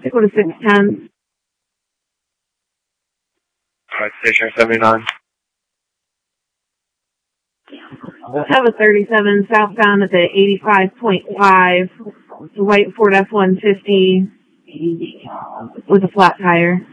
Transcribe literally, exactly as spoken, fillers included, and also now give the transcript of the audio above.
Go to six ten. Alright, station seventy-nine. Have a thirty-seven southbound at the eighty-five point five. It's a white Ford F one fifty with a flat tire.